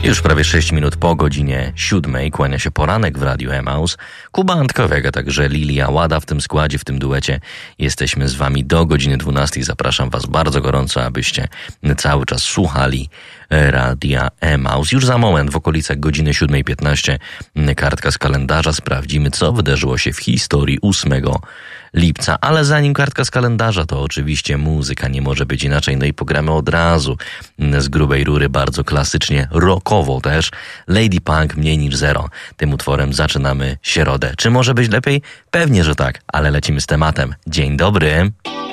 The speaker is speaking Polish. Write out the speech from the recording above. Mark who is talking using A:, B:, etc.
A: Już prawie 6 minut po godzinie 7 kłania się poranek w Radiu Emaus. Kuba Antkowiak, a także Lilia Łada w tym składzie, w tym duecie. Jesteśmy z wami do godziny 12. Zapraszam was bardzo gorąco, abyście cały czas słuchali Radia Emaus. Już za moment, w okolicach godziny 7:15, kartka z kalendarza. Sprawdzimy, co wydarzyło się w historii 8 lipca. Ale zanim kartka z kalendarza, to oczywiście muzyka, nie może być inaczej. No i pogramy od razu z grubej rury, bardzo klasycznie, rockowo też. Lady Punk, Mniej niż zero. Tym utworem zaczynamy środę. Czy może być lepiej? Pewnie, że tak, ale lecimy z tematem. Dzień dobry.